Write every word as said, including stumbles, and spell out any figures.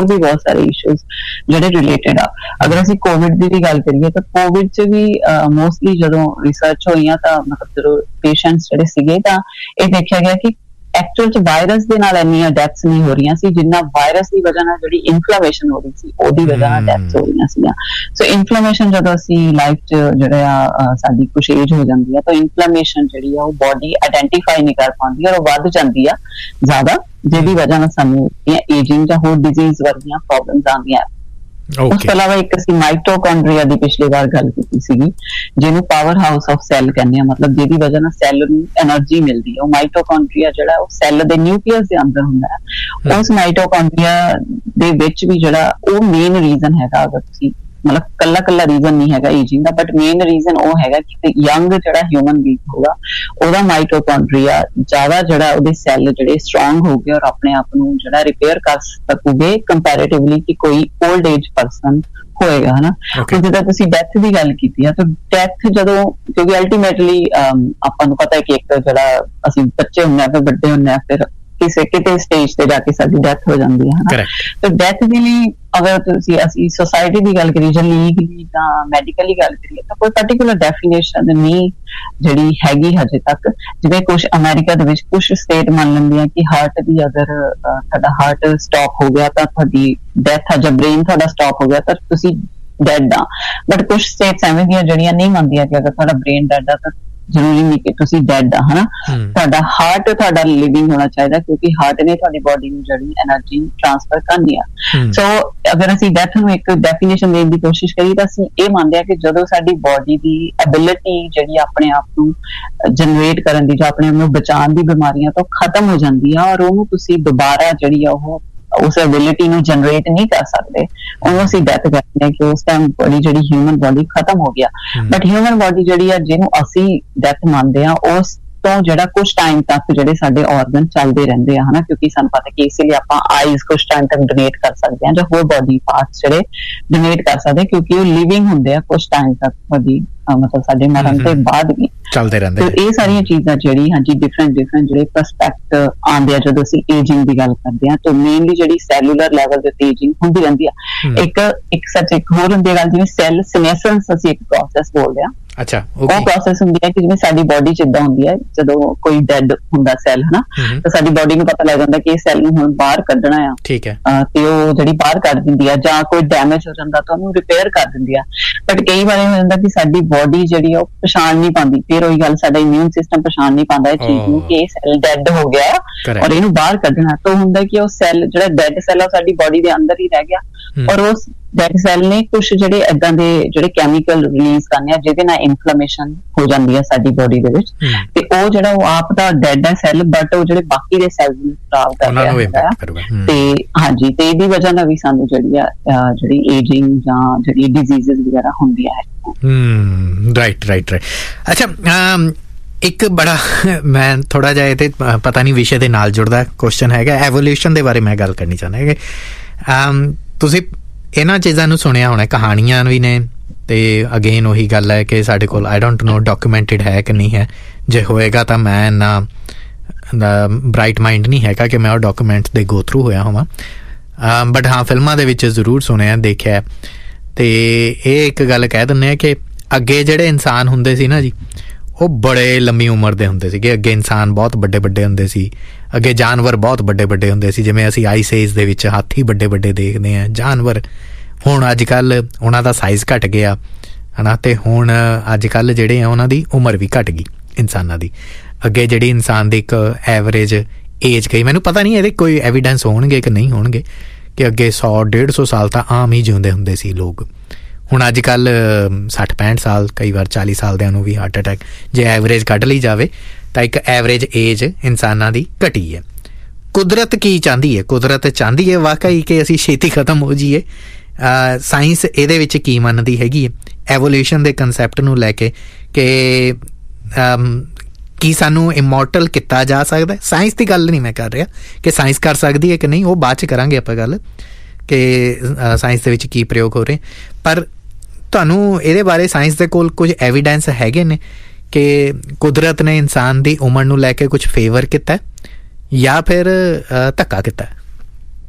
भी बहुत सारे इशूज ਜਿਹੜੇ ਰਿਲੇਟਡ ਆ। ਅਗਰ ਅਸੀਂ ਕੋਵਿਡ ਦੀ ਵੀ ਗੱਲ ਕਰੀਏ ਤਾਂ ਕੋਵਿਡ 'ਚ ਵੀ ਮੋਸਟਲੀ ਜਦੋਂ ਰਿਸਰਚ ਹੋਈਆਂ ਤਾਂ ਮਤਲਬ ਜਦੋਂ ਪੇਸ਼ੈਂਟਸ ਜਿਹੜੇ ਸੀਗੇ ਤਾਂ ਇਹ ਦੇਖਿਆ ਗਿਆ ਕਿ ਐਕਚੁਅਲ 'ਚ ਵਾਇਰਸ ਦੇ ਨਾਲ ਇੰਨੀਆਂ ਡੈਥਸ ਨਹੀਂ ਹੋ ਰਹੀਆਂ ਸੀ ਜਿੰਨਾ ਵਾਇਰਸ ਦੀ ਵਜ੍ਹਾ ਨਾਲ ਜਿਹੜੀ ਇਨਫਲੇਮੇਸ਼ਨ ਹੋ ਰਹੀ ਸੀ ਉਹਦੀ ਵਜ੍ਹਾ ਨਾਲ ਡੈਥਸ ਹੋ ਰਹੀਆਂ ਸੀਗੀਆਂ। ਸੋ ਇਨਫਲੇਮੇਸ਼ਨ ਜਦੋਂ ਅਸੀਂ ਲਾਈਫ 'ਚ ਜਿਹੜੇ ਆ ਸਾਡੀ ਕੁਛ ਏਜ ਹੋ ਜਾਂਦੀ ਆ ਤਾਂ ਇਨਫਲੇਮੇਸ਼ਨ ਜਿਹੜੀ ਆ ਉਹ ਬੋਡੀ ਆਇਡੈਂਟੀਫਾਈ ਨਹੀਂ ਕਰ ਪਾਉਂਦੀ ਔਰ ਉਹ ਵੱਧ ਜਾਂਦੀ ਆ ਜ਼ਿਆਦਾ, ਜਿਹਦੀ ਵਜ੍ਹਾ ਨਾਲ ਸਾਨੂੰ ਏਜਿੰਗ ਜਾਂ ਹੋਰ ਡਿਜ਼ੀਜ਼ ਵਰਗੀਆਂ ਪ੍ਰੋਬਲਮਸ ਆਉਂਦੀਆਂ। ਉਸ ਤੋਂ ਇਲਾਵਾ ਇੱਕ ਅਸੀਂ ਮਾਈਟੋਕੌਂਡਰੀਆ ਦੀ ਪਿਛਲੀ ਵਾਰ ਗੱਲ ਕੀਤੀ ਸੀਗੀ ਜਿਹਨੂੰ ਪਾਵਰ ਹਾਊਸ ਆਫ ਸੈੱਲ ਕਹਿੰਦੇ ਆ, ਮਤਲਬ ਜਿਹਦੀ ਵਜ੍ਹਾ ਨਾਲ ਸੈੱਲ ਨੂੰ ਐਨਰਜੀ ਮਿਲਦੀ ਹੈ। ਉਹ ਮਾਈਟੋਕੌਂਡਰੀਆ ਜਿਹੜਾ ਉਹ ਸੈੱਲ ਦੇ ਨਿਊਕਲੀਅਸ ਦੇ ਅੰਦਰ ਹੁੰਦਾ ਹੈ। ਉਸ ਮਾਈਟੋਕੌਂਡਰੀਆ ਦੇ ਵਿੱਚ ਵੀ ਜਿਹੜਾ ਉਹ ਮੇਨ ਰੀਜ਼ਨ ਹੈਗਾ, ਅਗਰ ਤੁਸੀਂ ਮਤਲਬ ਕੱਲਾ ਕੱਲਾ ਰੀਜ਼ਨ ਨਹੀਂ ਹੈਗਾ ageing the, but main reason ਉਹ ਹੈਗਾ ਕਿ ਯੰਗ ਜਿਹੜਾ ਹਿਊਮਨ ਬੀਇੰਗ ਹੋਗਾ ਉਹਦਾ ਮਾਈਟੋਕੌਂਡਰੀਆ ਜ਼ਿਆਦਾ ਜਿਹੜਾ ਉਹਦੇ ਸੈੱਲ ਜਿਹੜੇ ਸਟਰੋਂਗ ਹੋ ਗਏ ਔਰ ਆਪਣੇ ਆਪ ਨੂੰ ਜਿਹੜਾ ਰਿਪੇਅਰ ਕਰ ਸਕੂਗੇ ਕੰਪੈਰੇਟਿਵਲੀ ਕਿ ਕੋਈ ਓਲਡ ਏਜ ਪਰਸਨ ਹੋਏਗਾ, ਹਨਾ। ਜਿੱਦਾਂ ਤੁਸੀਂ ਡੈਥ ਦੀ ਗੱਲ ਕੀਤੀ ਆ ਤਾਂ ਡੈਥ ਜਦੋਂ, ਕਿਉਂਕਿ ਅਲਟੀਮੇਟਲੀ ਆਪਾਂ ਨੂੰ ਪਤਾ ਹੈ ਕਿ ਇੱਕ ਜਿਹੜਾ ਅਸੀਂ ਬੱਚੇ ਹੁੰਦੇ ਆ ਫਿਰ ਵੱਡੇ ਹੁੰਦੇ ਆ ਫਿਰ ਕਿਸੇ ਕਿਤੇ ਸਟੇਜ ਤੇ ਜਾ ਕੇ ਸਾਡੀ ਡੈਥ ਹੋ ਜਾਂਦੀ ਹੈ, ਹਨਾ। ਤੇ ਡੈਥ ਦੇ ਲਈ ਅਗਰ ਤੁਸੀਂ ਅਸੀਂ ਸੋਸਾਇਟੀ ਦੀ ਗੱਲ ਕਰੀਏ ਜਾਂ ਲੀਗਲੀ ਜਾਂ ਮੈਡੀਕਲੀ ਗੱਲ ਕਰੀਏ ਤਾਂ ਕੋਈ ਪਰਟੀਕੂਲਰ ਡੈਫੀਨੇਸ਼ਨ ਨਹੀਂ ਜਿਹੜੀ ਹੈਗੀ ਹਜੇ ਤੱਕ। ਜਿਵੇਂ ਕੁਛ ਅਮਰੀਕਾ ਦੇ ਵਿੱਚ ਕੁਛ ਸਟੇਟ ਮੰਨ ਲੈਂਦੀਆਂ ਕਿ ਹਾਰਟ ਦੀ ਅਗਰ ਤੁਹਾਡਾ ਹਾਰਟ ਸਟਾਪ ਹੋ ਗਿਆ ਤਾਂ ਤੁਹਾਡੀ ਡੈਥ ਆ, ਜਾਂ ਬ੍ਰੇਨ ਤੁਹਾਡਾ ਸਟਾਪ ਹੋ ਗਿਆ ਤਾਂ ਤੁਸੀਂ ਡੈਡ ਆ। ਬਟ ਕੁਛ ਸਟੇਟਸ ਐਵੇਂ ਦੀਆਂ ਜਿਹੜੀਆਂ ਨਹੀਂ ਮੰਨਦੀਆਂ ਕਿ ਅਗਰ ਤੁਹਾਡਾ ਬ੍ਰੇਨ ਡੈਡ ਆ ਤਾਂ ਜ਼ਰੂਰੀ ਨਹੀਂ ਕਿ ਤੁਸੀਂ ਡੈਡ ਆ, ਹਨਾ। ਤੁਹਾਡਾ ਹਾਰਟ ਤੁਹਾਡਾ ਲਿਵਿੰਗ ਹੋਣਾ ਚਾਹੀਦਾ ਕਿਉਂਕਿ ਹਾਰਟ ਨੇ ਤੁਹਾਡੀ ਬੋਡੀ ਨੂੰ ਜਿਹੜੀ ਐਨਰਜੀ ਟ੍ਰਾਂਸਫਰ ਕਰਨੀ ਆ। ਸੋ ਅਗਰ ਅਸੀਂ ਡੈਥ ਨੂੰ ਇੱਕ ਡੈਫੀਨੇਸ਼ਨ ਦੇਣ ਦੀ ਕੋਸ਼ਿਸ਼ ਕਰੀਏ ਤਾਂ ਅਸੀਂ ਇਹ ਮੰਨਦੇ ਆ ਕਿ ਜਦੋਂ ਸਾਡੀ ਬੋਡੀ ਦੀ ਐਬਿਲਿਟੀ ਜਿਹੜੀ ਆਪਣੇ ਆਪ ਨੂੰ ਜਨਰੇਟ ਕਰਨ ਦੀ ਜਾਂ ਆਪਣੇ ਆਪ ਨੂੰ ਬਚਾਉਣ ਦੀ ਬਿਮਾਰੀਆਂ ਤੋਂ ਖਤਮ ਹੋ ਜਾਂਦੀ ਆ ਔਰ ਉਹਨੂੰ ਤੁਸੀਂ ਦੁਬਾਰਾ ਜਿਹੜੀ ਆ ਉਹ ਉਸ ਐਬਿਲਿਟੀ ਨੂੰ ਜਨਰੇਟ ਨਹੀਂ ਕਰ ਸਕਦੇ, ਉਹਨੂੰ ਅਸੀਂ ਡੈਥ ਕਹਿੰਦੇ ਹਾਂ ਕਿ ਉਸ ਟਾਈਮ ਬੋਡੀ ਜਿਹੜੀ ਹਿਊਮਨ ਬੋਡੀ ਖਤਮ ਹੋ ਗਿਆ। ਬਟ ਹਿਊਮਨ ਬੋਡੀ ਜਿਹੜੀ ਆ ਜਿਹਨੂੰ ਅਸੀਂ ਡੈਥ ਮੰਨਦੇ ਆ ਉਸ ਤੋਂ ਜਿਹੜਾ ਕੁਛ ਟਾਈਮ ਤੱਕ ਜਿਹੜੇ ਸਾਡੇ ਆਰਗਨ ਚੱਲਦੇ ਰਹਿੰਦੇ ਆ, ਹਨਾ। ਕਿਉਂਕਿ ਸਾਨੂੰ ਪਤਾ ਕਿ ਇਸ ਲਈ ਆਪਾਂ ਆਈਜ਼ ਕੁਛ ਟਾਈਮ ਤੱਕ ਡੋਨੇਟ ਕਰ ਸਕਦੇ ਹਾਂ ਜਾਂ ਹੋਰ ਬੋਡੀ ਪਾਰਟਸ ਜਿਹੜੇ ਡੋਨੇਟ ਕਰ ਸਕਦੇ ਕਿਉਂਕਿ ਉਹ ਲਿਵਿੰਗ ਹੁੰਦੇ ਆ ਕੁਛ ਟਾਈਮ ਤੱਕ, ਬੋਡੀ ਮਤਲਬ ਸਾਡੇ ਮਰਨ ਤੋਂ ਬਾਅਦ ਵੀ ਚੱਲਦੇ ਰਹਿੰਦੇ। ਤੇ ਇਹ ਸਾਰੀਆਂ ਚੀਜ਼ਾਂ ਜਿਹੜੀ ਹਾਂਜੀ ਡਿਫਰੈਂਟ ਡਿਫਰੈਂਟ ਜਿਹੜੇ ਪਰਸਪੈਕਟ ਆਉਂਦੇ ਆ ਜਦੋਂ ਅਸੀਂ ਏਜਿੰਗ ਦੀ ਗੱਲ ਕਰਦੇ ਹਾਂ ਤਾਂ ਮੇਨਲੀ ਜਿਹੜੀ ਸੈਲੂਲਰ ਲੈਵਲ ਤੇ ਏਜਿੰਗ ਹੁੰਦੀ ਰਹਿੰਦੀ ਆ। ਇੱਕ ਇੱਕ ਸੱਚ ਇੱਕ ਹੋਰ ਹੁੰਦੀ ਗੱਲ ਜਿਵੇਂ ਸੈੱਲ ਸੀਨੈਸੈਂਸ ਅਸੀਂ ਇੱਕ ਪ੍ਰੋਸੈਸ ਬੋਲਦੇ ਆ। ਅੱਛਾ, ਉਹ ਪ੍ਰੋਸੈਸ ਹੁੰਦੀ ਹੈ ਕਿ ਜਿਵੇਂ ਸਾਡੀ ਬੋਡੀ ਚ ਏਦਾਂ ਹੁੰਦੀ ਹੈ ਜਦੋਂ ਕੋਈ ਡੈਡ ਹੁੰਦਾ ਸੈੱਲ, ਹਨਾ, ਤਾਂ ਸਾਡੀ ਬੋਡੀ ਨੂੰ ਪਤਾ ਲੱਗ ਜਾਂਦਾ ਕਿ ਇਹ ਸੈੱਲ ਨੂੰ ਹੁਣ ਬਾਹਰ ਕੱਢਣਾ ਆ, ਠੀਕ ਹੈ, ਤੇ ਉਹ ਜਿਹੜੀ ਬਾਹਰ ਕੱਢ ਦਿੰਦੀ ਆ ਜਾਂ ਕੋਈ ਡੈਮੇਜ ਹੋ ਜਾਂਦਾ ਤਾਂ ਉਹਨੂੰ ਰਿਪੇਅਰ ਕਰ ਦਿੰਦੀ ਆ। ਬਟ ਕਈ ਵਾਰ ਇਹ ਹੋ ਜਾਂਦਾ ਕਿ ਸਾਡੀ ਬੋਡੀ ਜਿਹੜੀ ਉਹ ਪਛਾਣ ਨਹੀਂ ਪਾਉਂਦੀ, ਫਿਰ ਉਹੀ ਗੱਲ ਸਾਡਾ ਇਮਿਊਨ ਸਿਸਟਮ ਪਛਾਣ ਨਹੀਂ ਪਾਉਂਦਾ ਇਹ ਚੀਜ਼ ਨੂੰ ਕਿ ਇਹ ਸੈੱਲ ਡੈਡ ਹੋ ਗਿਆ ਔਰ ਇਹਨੂੰ ਬਾਹਰ ਕੱਢਣਾ। ਤਾਂ ਹੁੰਦਾ ਕਿ ਉਹ ਸੈੱਲ ਜਿਹੜਾ ਡੈਡ ਸੈੱਲ ਆ ਸਾਡੀ ਬੋਡੀ ਦੇ ਅੰਦਰ ਹੀ ਰਹਿ ਗਿਆ ਔਰ ਉਸ ਡੈਡ ਸੈੱਲ ਨੇ ਕੁਛ ਜਿਹੜੇ ਏਦਾਂ ਦੇ ਜਿਹੜੇ ਕੈਮੀਕਲ ਰਿਲੀਜ਼ ਕਰਨੇ ਆ ਜਿਹਦੇ ਨਾਲ ਇਨਫਲੇਮੇਸ਼ਨ ਹੋ ਜਾਂਦੀ ਹੈ ਸਾਡੀ ਬੋਡੀ ਦੇ ਵਿੱਚ, ਤੇ ਉਹ ਜਿਹੜਾ ਉਹ ਆਪ ਦਾ ਡੈਡ ਹੈ ਸੈੱਲ ਬਟ ਉਹ ਜਿਹੜੇ ਬਾਕੀ ਦੇ ਸੈੱਲ ਨੂੰ ਖਰਾਬ ਕਰ ਰਿਹਾ ਹੈ। ਤੇ ਹਾਂਜੀ, ਤੇ ਇਹਦੀ ਵਜ੍ਹਾ ਨਾਲ ਵੀ ਸਾਨੂੰ ਜਿਹੜੀ ਆ ਜਿਹੜੀ ਏਜਿੰਗ ਜਾਂ ਜਿਹੜੀ ਡਿਜ਼ੀਜ਼ਸ ਵਗੈਰਾ ਹੁੰਦੀਆਂ ਹੈ। ਹਮ ਰਾਈਟ ਰਾਈਟ ਰਾਈਟ ਅੱਛਾ, ਇੱਕ ਬੜਾ ਮੈਂ ਥੋੜਾ ਜਿਹਾ ਇਹਦੇ ਪਤਾ ਨਹੀਂ ਵਿਸ਼ੇ ਦੇ ਨਾਲ ਜੁੜਦਾ ਕੁਐਸਚਨ ਹੈਗਾ, ਐਵੋਲਿਊਸ਼ਨ ਦੇ ਬਾਰੇ ਮੈਂ ਗੱਲ ਕਰਨੀ ਚਾਹੁੰਦਾ ਹੈਗਾ। ਤੁਸੀਂ ਇਹਨਾਂ ਚੀਜ਼ਾਂ ਨੂੰ ਸੁਣਿਆ ਹੋਣਾ, ਕਹਾਣੀਆਂ ਵੀ ਨੇ, ਤੇ ਅਗੇਨ ਉਹੀ ਗੱਲ ਹੈ ਕਿ ਸਾਡੇ ਕੋਲ ਆਈ ਡੋਂਟ ਨੋ ਡਾਕੂਮੈਂਟਡ ਹੈ ਕਿ ਨਹੀਂ ਹੈ। ਜੇ ਹੋਏਗਾ ਤਾਂ ਮੈਂ ਨਾ ਬਰਾਈਟ ਮਾਈਂਡ ਨਹੀਂ ਹੈਗਾ ਕਿ ਮੈਂ ਉਹ ਡਾਕੂਮੈਂਟ ਦੇ ਗੋ ਥਰੂ ਹੋਇਆ ਹੋਵਾਂ, ਬਟ ਹਾਂ ਫਿਲਮਾਂ ਦੇ ਵਿੱਚ ਜ਼ਰੂਰ ਸੁਣਿਆ ਦੇਖਿਆ। ਤੇ ਇਹ ਇੱਕ ਗੱਲ ਕਹਿ ਦਿੰਦੇ ਆ ਕਿ ਅੱਗੇ ਜਿਹੜੇ ਇਨਸਾਨ ਹੁੰਦੇ ਸੀ ਨਾ ਜੀ ਉਹ ਬੜੇ ਲੰਮੀ ਉਮਰ ਦੇ ਹੁੰਦੇ ਸੀਗੇ। ਅੱਗੇ ਇਨਸਾਨ ਬਹੁਤ ਵੱਡੇ ਵੱਡੇ ਹੁੰਦੇ ਸੀ, ਅੱਗੇ ਜਾਨਵਰ ਬਹੁਤ ਵੱਡੇ ਵੱਡੇ ਹੁੰਦੇ ਸੀ, ਜਿਵੇਂ ਅਸੀਂ ਆਈਸ ਏਜ ਦੇ ਵਿੱਚ ਹਾਥੀ ਵੱਡੇ ਵੱਡੇ ਦੇਖਦੇ ਹਾਂ ਜਾਨਵਰ। ਹੁਣ ਅੱਜ ਕੱਲ੍ਹ ਉਹਨਾਂ ਦਾ ਸਾਈਜ਼ ਘੱਟ ਗਿਆ, ਹੈ ਨਾ, ਤੇ ਹੁਣ ਅੱਜ ਕੱਲ੍ਹ ਜਿਹੜੇ ਆ ਉਹਨਾਂ ਦੀ ਉਮਰ ਵੀ ਘੱਟ ਗਈ ਇਨਸਾਨਾਂ ਦੀ। ਅੱਗੇ ਜਿਹੜੀ ਇਨਸਾਨ ਦੀ ਇੱਕ ਐਵਰੇਜ ਏਜ ਗਈ, ਮੈਨੂੰ ਪਤਾ ਨਹੀਂ ਇਹਦੇ ਕੋਈ ਐਵੀਡੈਂਸ ਹੋਣਗੇ ਕਿ ਨਹੀਂ ਹੋਣਗੇ, ਕਿ ਅੱਗੇ ਸੌ ਡੇਢ ਸੌ ਸਾਲ ਤਾਂ ਆਮ ਹੀ ਜਿਉਂਦੇ ਹੁੰਦੇ ਸੀ ਲੋਕ। ਹੁਣ ਅੱਜ ਕੱਲ੍ਹ ਸੱਠ ਪੈਂਹਠ ਸਾਲ, ਕਈ ਵਾਰ ਚਾਲੀ ਸਾਲਦਿਆਂ ਨੂੰ ਵੀ ਹਾਰਟ ਅਟੈਕ ਜੇ ਐਵਰੇਜ ਕੱਢ ਲਈ ਜਾਵੇ ਤਾਂ ਇੱਕ ਐਵਰੇਜ ਏਜ ਇਨਸਾਨਾਂ ਦੀ ਘਟੀ ਹੈ। ਕੁਦਰਤ ਕੀ ਚਾਹੁੰਦੀ ਹੈ? ਕੁਦਰਤ ਚਾਹੁੰਦੀ ਹੈ ਵਾਕਈ ਕਿ ਅਸੀਂ ਛੇਤੀ ਖਤਮ ਹੋ ਜਾਈਏ? ਸਾਇੰਸ ਇਹਦੇ ਵਿੱਚ ਕੀ ਮੰਨਦੀ ਹੈਗੀ ਹੈ ਐਵੋਲਿਊਸ਼ਨ ਦੇ ਕੰਸੈਪਟ ਨੂੰ ਲੈ ਕੇ, ਕਿ ਕੀ ਸਾਨੂੰ ਇਮੋਰਟਲ ਕੀਤਾ ਜਾ ਸਕਦਾ? ਸਾਇੰਸ ਦੀ ਗੱਲ ਨਹੀਂ ਮੈਂ ਕਰ ਰਿਹਾ ਕਿ ਸਾਇੰਸ ਕਰ ਸਕਦੀ ਹੈ ਕਿ ਨਹੀਂ, ਉਹ ਬਾਅਦ 'ਚ ਕਰਾਂਗੇ ਆਪਾਂ ਗੱਲ ਕਿ ਸਾਇੰਸ ਦੇ ਵਿੱਚ ਕੀ ਪ੍ਰਯੋਗ ਹੋ ਰਹੇ। ਪਰ ਤੁਹਾਨੂੰ ਇਹਦੇ ਬਾਰੇ ਸਾਇੰਸ ਦੇ ਕੋਲ ਕੁਝ ਐਵੀਡੈਂਸ ਹੈਗੇ ਨੇ ਕਿ ਕੁਦਰਤ ਨੇ ਇਨਸਾਨ ਦੀ ਉਮਰ ਨੂੰ ਲੈ ਕੇ ਕੁਝ ਫੇਵਰ ਕੀਤਾ ਜਾਂ ਫਿਰ ਧੱਕਾ ਕੀਤਾ?